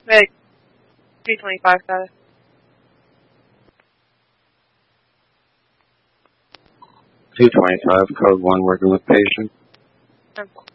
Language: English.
Meg, 225, got it. 225, code 1, working with patient. Okay.